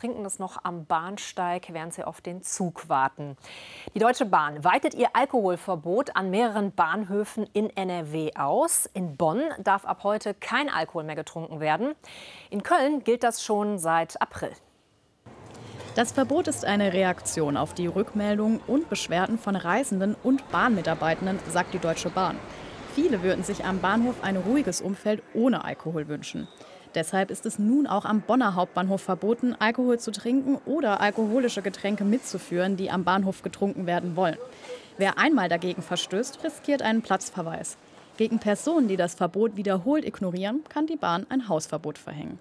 trinken es noch am Bahnsteig, während sie auf den Zug warten. Die Deutsche Bahn weitet ihr Alkoholverbot an mehreren Bahnhöfen in NRW aus. In Bonn darf ab heute kein Alkohol mehr getrunken werden. In Köln gilt das schon seit April. Das Verbot ist eine Reaktion auf die Rückmeldungen und Beschwerden von Reisenden und Bahnmitarbeitenden, sagt die Deutsche Bahn. Viele würden sich am Bahnhof ein ruhiges Umfeld ohne Alkohol wünschen. Deshalb ist es nun auch am Bonner Hauptbahnhof verboten, Alkohol zu trinken oder alkoholische Getränke mitzuführen, die am Bahnhof getrunken werden wollen. Wer einmal dagegen verstößt, riskiert einen Platzverweis. Gegen Personen, die das Verbot wiederholt ignorieren, kann die Bahn ein Hausverbot verhängen.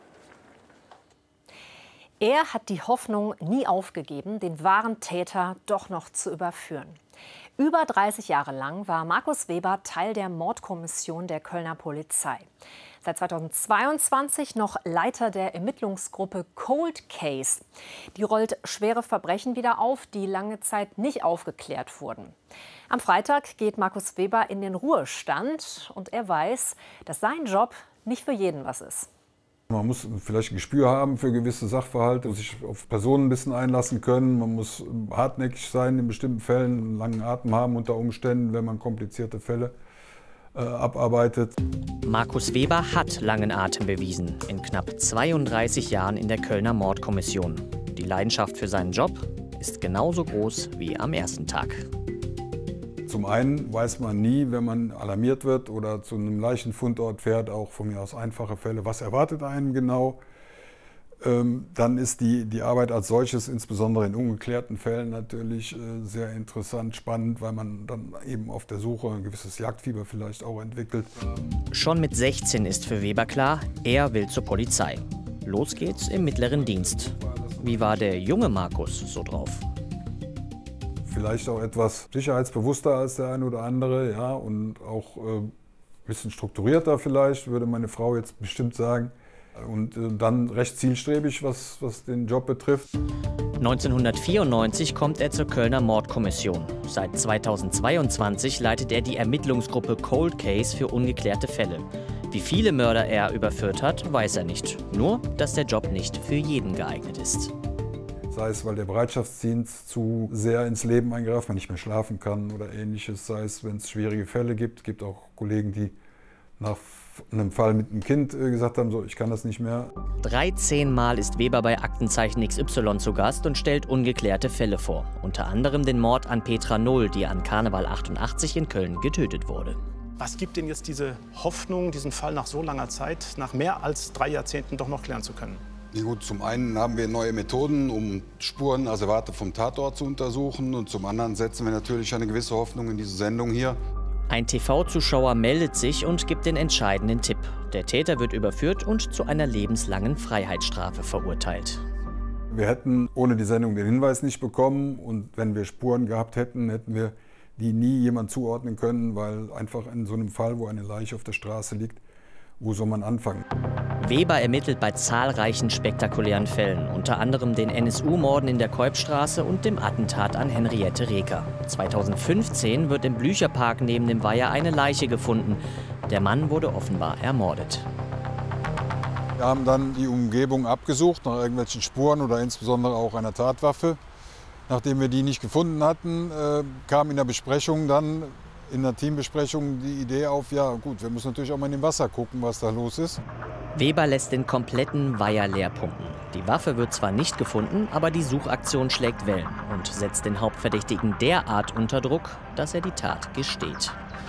Er hat die Hoffnung nie aufgegeben, den wahren Täter doch noch zu überführen. Über 30 Jahre lang war Markus Weber Teil der Mordkommission der Kölner Polizei. Seit 2022 noch Leiter der Ermittlungsgruppe Cold Case. Die rollt schwere Verbrechen wieder auf, die lange Zeit nicht aufgeklärt wurden. Am Freitag geht Markus Weber in den Ruhestand und er weiß, dass sein Job nicht für jeden was ist. Man muss vielleicht ein Gespür haben für gewisse Sachverhalte, sich auf Personen ein bisschen einlassen können. Man muss hartnäckig sein in bestimmten Fällen, einen langen Atem haben unter Umständen, wenn man komplizierte Fälle abarbeitet. Markus Weber hat langen Atem bewiesen, in knapp 32 Jahren in der Kölner Mordkommission. Die Leidenschaft für seinen Job ist genauso groß wie am ersten Tag. Zum einen weiß man nie, wenn man alarmiert wird oder zu einem Leichenfundort fährt, auch von mir aus einfache Fälle, was erwartet einen genau. Dann ist die Arbeit als solches, insbesondere in ungeklärten Fällen, natürlich sehr interessant, spannend, weil man dann eben auf der Suche ein gewisses Jagdfieber vielleicht auch entwickelt. Schon mit 16 ist für Weber klar, er will zur Polizei. Los geht's im mittleren Dienst. Wie war der junge Markus so drauf? Vielleicht auch etwas sicherheitsbewusster als der eine oder andere, ja, und auch ein bisschen strukturierter vielleicht, würde meine Frau jetzt bestimmt sagen. Und dann recht zielstrebig, was den Job betrifft. 1994 kommt er zur Kölner Mordkommission. Seit 2022 leitet er die Ermittlungsgruppe Cold Case für ungeklärte Fälle. Wie viele Mörder er überführt hat, weiß er nicht. Nur, dass der Job nicht für jeden geeignet ist. Sei es, weil der Bereitschaftsdienst zu sehr ins Leben eingreift, man nicht mehr schlafen kann oder Ähnliches. Sei es, wenn es schwierige Fälle gibt. Es gibt auch Kollegen, die nach einem Fall mit einem Kind gesagt haben, so, ich kann das nicht mehr. 13 Mal ist Weber bei Aktenzeichen XY zu Gast und stellt ungeklärte Fälle vor. Unter anderem den Mord an Petra Null, die an Karneval 88 in Köln getötet wurde. Was gibt denn jetzt diese Hoffnung, diesen Fall nach so langer Zeit, nach mehr als 3 Jahrzehnten doch noch klären zu können? Ja gut, zum einen haben wir neue Methoden, um Spuren, also Warte vom Tatort zu untersuchen. Und zum anderen setzen wir natürlich eine gewisse Hoffnung in diese Sendung hier. Ein TV-Zuschauer meldet sich und gibt den entscheidenden Tipp. Der Täter wird überführt und zu einer lebenslangen Freiheitsstrafe verurteilt. Wir hätten ohne die Sendung den Hinweis nicht bekommen. Und wenn wir Spuren gehabt hätten, hätten wir die nie jemand zuordnen können, weil einfach in so einem Fall, wo eine Leiche auf der Straße liegt, wo soll man anfangen? Weber ermittelt bei zahlreichen spektakulären Fällen, unter anderem den NSU-Morden in der Keupstraße und dem Attentat an Henriette Reker. 2015 wird im Blücherpark neben dem Weiher eine Leiche gefunden. Der Mann wurde offenbar ermordet. Wir haben dann die Umgebung abgesucht nach irgendwelchen Spuren oder insbesondere auch einer Tatwaffe. Nachdem wir die nicht gefunden hatten, kam in der Besprechung dann, in der Teambesprechung die Idee auf, ja gut, wir müssen natürlich auch mal in dem Wasser gucken, was da los ist. Weber lässt den kompletten Weiher leer pumpen. Die Waffe wird zwar nicht gefunden, aber die Suchaktion schlägt Wellen und setzt den Hauptverdächtigen derart unter Druck, dass er die Tat gesteht.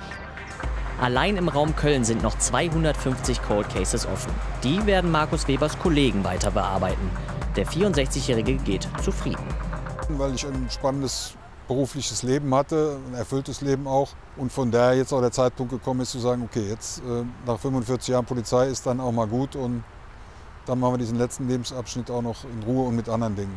Allein im Raum Köln sind noch 250 Cold Cases offen. Die werden Markus Webers Kollegen weiter bearbeiten. Der 64-Jährige geht zufrieden. Weil ich ein spannendes berufliches Leben hatte, ein erfülltes Leben auch. Und von daher jetzt auch der Zeitpunkt gekommen ist zu sagen, okay, jetzt nach 45 Jahren Polizei ist dann auch mal gut und dann machen wir diesen letzten Lebensabschnitt auch noch in Ruhe und mit anderen Dingen.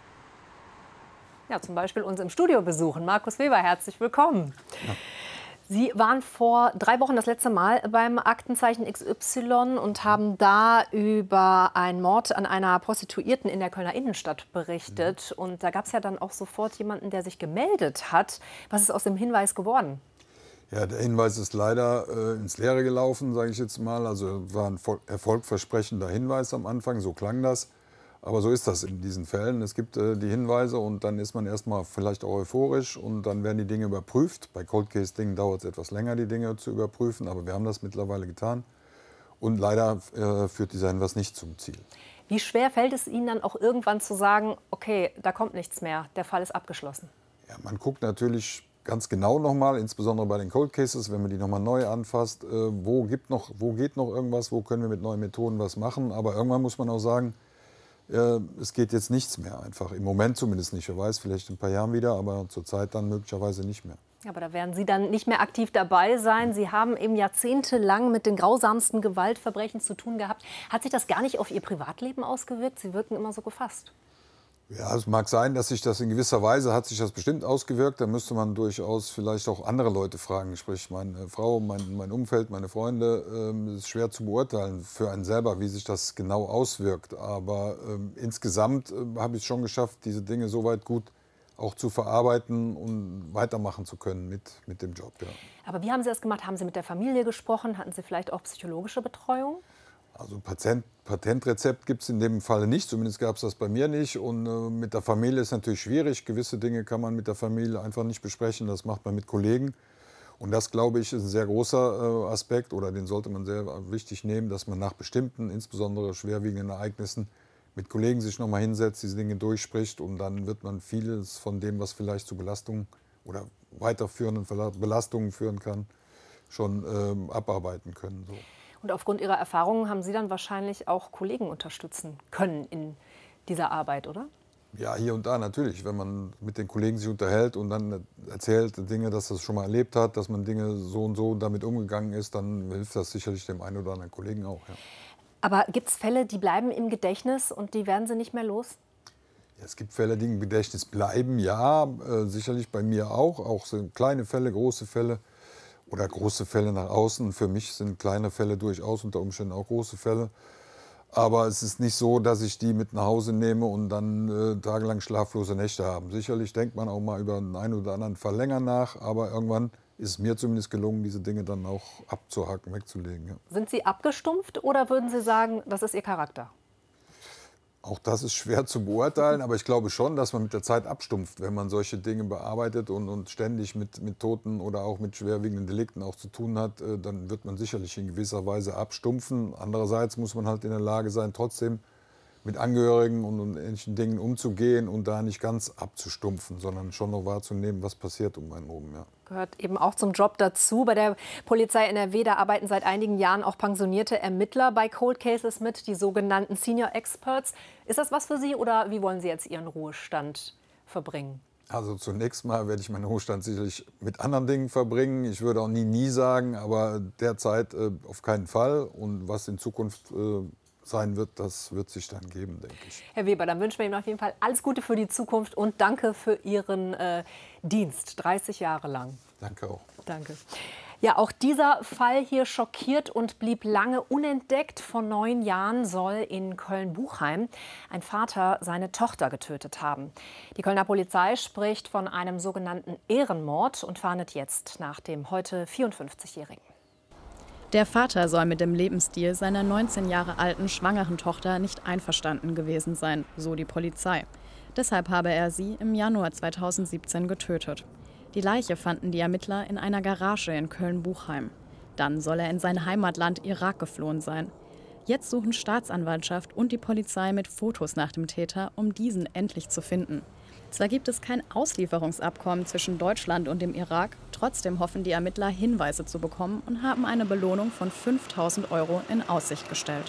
Ja, zum Beispiel uns im Studio besuchen. Markus Weber, herzlich willkommen. Ja. Sie waren vor 3 Wochen das letzte Mal beim Aktenzeichen XY und haben da über einen Mord an einer Prostituierten in der Kölner Innenstadt berichtet. Und da gab es ja dann auch sofort jemanden, der sich gemeldet hat. Was ist aus dem Hinweis geworden? Ja, der Hinweis ist leider ins Leere gelaufen, sage ich jetzt mal. Also war ein erfolgversprechender Hinweis am Anfang, so klang das. Aber so ist das in diesen Fällen. Es gibt die Hinweise und dann ist man erstmal vielleicht auch euphorisch und dann werden die Dinge überprüft. Bei Cold Case Dingen dauert es etwas länger, die Dinge zu überprüfen, aber wir haben das mittlerweile getan. Und leider führt dieser Hinweis nicht zum Ziel. Wie schwer fällt es Ihnen dann auch irgendwann zu sagen, okay, da kommt nichts mehr, der Fall ist abgeschlossen? Ja, man guckt natürlich ganz genau nochmal, insbesondere bei den Cold Cases, wenn man die nochmal neu anfasst, wo geht noch irgendwas, wo können wir mit neuen Methoden was machen. Aber irgendwann muss man auch sagen, es geht jetzt nichts mehr einfach. Im Moment zumindest nicht. Wer weiß, vielleicht in ein paar Jahren wieder, aber zurzeit dann möglicherweise nicht mehr. Aber da werden Sie dann nicht mehr aktiv dabei sein. Sie haben eben jahrzehntelang mit den grausamsten Gewaltverbrechen zu tun gehabt. Hat sich das gar nicht auf Ihr Privatleben ausgewirkt? Sie wirken immer so gefasst. Ja, es mag sein, dass sich das in gewisser Weise hat sich das bestimmt ausgewirkt. Da müsste man durchaus vielleicht auch andere Leute fragen. Sprich, meine Frau, mein Umfeld, meine Freunde. Es ist schwer zu beurteilen für einen selber, wie sich das genau auswirkt. Aber insgesamt habe ich es schon geschafft, diese Dinge soweit gut auch zu verarbeiten und weitermachen zu können mit dem Job. Ja. Aber wie haben Sie das gemacht? Haben Sie mit der Familie gesprochen? Hatten Sie vielleicht auch psychologische Betreuung? Also ein Patentrezept gibt es in dem Fall nicht, zumindest gab es das bei mir nicht. Und mit der Familie ist natürlich schwierig. Gewisse Dinge kann man mit der Familie einfach nicht besprechen, das macht man mit Kollegen. Und das, glaube ich, ist ein sehr großer Aspekt, oder den sollte man sehr wichtig nehmen, dass man nach bestimmten, insbesondere schwerwiegenden Ereignissen, mit Kollegen sich noch mal hinsetzt, diese Dinge durchspricht. Und dann wird man vieles von dem, was vielleicht zu Belastungen oder weiterführenden Belastungen führen kann, schon abarbeiten können. So. Und aufgrund Ihrer Erfahrungen haben Sie dann wahrscheinlich auch Kollegen unterstützen können in dieser Arbeit, oder? Ja, hier und da natürlich. Wenn man mit den Kollegen sich unterhält und dann erzählt Dinge, dass das schon mal erlebt hat, dass man Dinge so und so damit umgegangen ist, dann hilft das sicherlich dem einen oder anderen Kollegen auch. Ja. Aber gibt es Fälle, die bleiben im Gedächtnis und die werden Sie nicht mehr los? Ja, es gibt Fälle, die im Gedächtnis bleiben, ja, sicherlich bei mir auch so kleine Fälle, große Fälle. Oder große Fälle nach außen. Für mich sind kleine Fälle durchaus unter Umständen auch große Fälle. Aber es ist nicht so, dass ich die mit nach Hause nehme und dann tagelang schlaflose Nächte habe. Sicherlich denkt man auch mal über einen oder anderen Fall länger nach. Aber irgendwann ist es mir zumindest gelungen, diese Dinge dann auch abzuhaken, wegzulegen. Ja. Sind Sie abgestumpft oder würden Sie sagen, das ist Ihr Charakter? Auch das ist schwer zu beurteilen, aber ich glaube schon, dass man mit der Zeit abstumpft, wenn man solche Dinge bearbeitet und ständig mit Toten oder auch mit schwerwiegenden Delikten auch zu tun hat, dann wird man sicherlich in gewisser Weise abstumpfen. Andererseits muss man halt in der Lage sein, trotzdem mit Angehörigen und ähnlichen Dingen umzugehen und da nicht ganz abzustumpfen, sondern schon noch wahrzunehmen, was passiert um einen herum. Ja. Gehört eben auch zum Job dazu. Bei der Polizei NRW, da arbeiten seit einigen Jahren auch pensionierte Ermittler bei Cold Cases mit, die sogenannten Senior Experts. Ist das was für Sie oder wie wollen Sie jetzt Ihren Ruhestand verbringen? Also zunächst mal werde ich meinen Ruhestand sicherlich mit anderen Dingen verbringen. Ich würde auch nie sagen, aber derzeit auf keinen Fall. Und was in Zukunft sein wird, das wird sich dann geben, denke ich. Herr Weber, dann wünschen wir Ihnen auf jeden Fall alles Gute für die Zukunft und danke für Ihren Dienst, 30 Jahre lang. Danke auch. Danke. Ja, auch dieser Fall hier schockiert und blieb lange unentdeckt. Vor 9 Jahren soll in Köln-Buchheim ein Vater seine Tochter getötet haben. Die Kölner Polizei spricht von einem sogenannten Ehrenmord und fahndet jetzt nach dem heute 54-Jährigen. Der Vater soll mit dem Lebensstil seiner 19 Jahre alten schwangeren Tochter nicht einverstanden gewesen sein, so die Polizei. Deshalb habe er sie im Januar 2017 getötet. Die Leiche fanden die Ermittler in einer Garage in Köln-Buchheim. Dann soll er in sein Heimatland Irak geflohen sein. Jetzt suchen Staatsanwaltschaft und die Polizei mit Fotos nach dem Täter, um diesen endlich zu finden. Zwar gibt es kein Auslieferungsabkommen zwischen Deutschland und dem Irak, trotzdem hoffen die Ermittler, Hinweise zu bekommen und haben eine Belohnung von 5.000 € in Aussicht gestellt.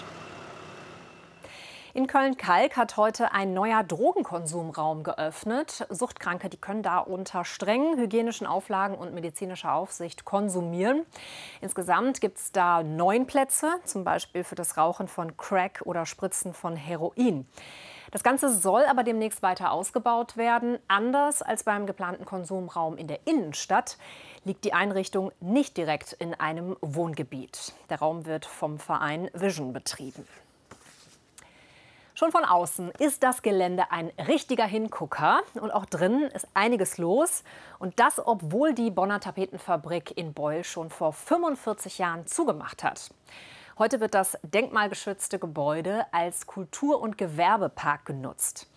In Köln-Kalk hat heute ein neuer Drogenkonsumraum geöffnet. Suchtkranke, die können da unter strengen hygienischen Auflagen und medizinischer Aufsicht konsumieren. Insgesamt gibt es da 9 Plätze, zum Beispiel für das Rauchen von Crack oder Spritzen von Heroin. Das Ganze soll aber demnächst weiter ausgebaut werden. Anders als beim geplanten Konsumraum in der Innenstadt liegt die Einrichtung nicht direkt in einem Wohngebiet. Der Raum wird vom Verein Vision betrieben. Schon von außen ist das Gelände ein richtiger Hingucker und auch drinnen ist einiges los. Und das, obwohl die Bonner Tapetenfabrik in Beul schon vor 45 Jahren zugemacht hat. Heute wird das denkmalgeschützte Gebäude als Kultur- und Gewerbepark genutzt.